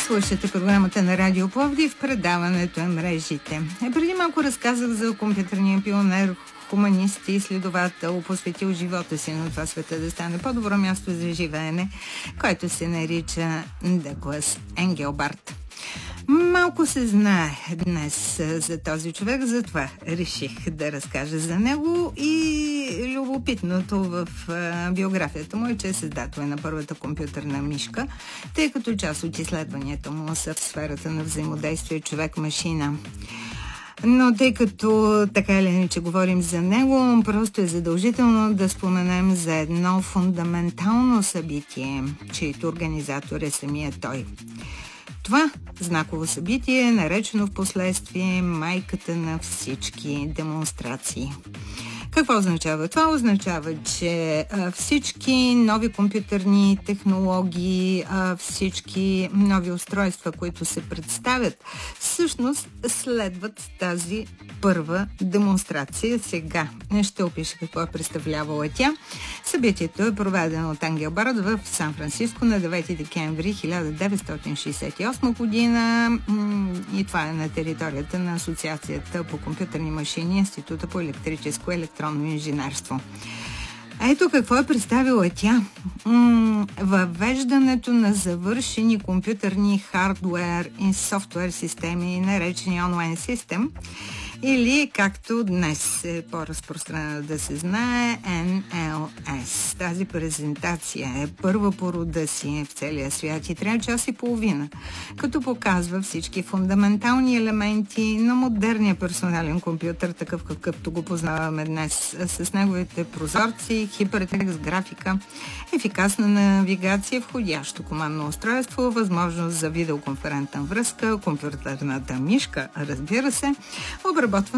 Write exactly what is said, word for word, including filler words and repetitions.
Слушате програмата на Радио Пловдив, предаването е мрежите. Е, преди малко разказах за компютърния пионер, хуманист и изследовател, посветил живота си на това света да стане по-добро място за живеене, който се нарича Дъглас Енгелбарт. Малко се знае днес за този човек, затова реших да разкажа за него. И любопитното в биографията му е, че е създател на първата компютърна мишка, тъй като част от изследванията му са в сферата на взаимодействие човек-машина. Но тъй като така или иначе говорим за него, просто е задължително да споменем за едно фундаментално събитие, чието организатор е самия той. Това знаково събитие е наречено в последствие майката на всички демонстрации. Какво означава? Това означава, че а, всички нови компютърни технологии, а, всички нови устройства, които се представят, всъщност следват тази първа демонстрация. Сега ще опиша какво е представлявала тя. Събитието е проведено от Енгелбарт в Сан-Франциско на девети декември хиляда деветстотин шейсет и осма година и това е на територията на Асоциацията по компютърни машини, Института по електрическо и електронно инженерство. Ето какво е представила тя. М- въвеждането на завършени компютърни хардуер и софтуер системи, наречени онлайн систем, или както днес е по-разпространено да се знае, Ен Ел Ес. Тази презентация е първа по рода си в целия свят и трябва час и половина, като показва всички фундаментални елементи на модерния персонален компютър, такъв какъвто го познаваме днес, с неговите прозорци, хипертекст, графика, ефикасна навигация, входящо командно устройство, възможност за видеоконферентна връзка, компютърната мишка, разбира се, обработва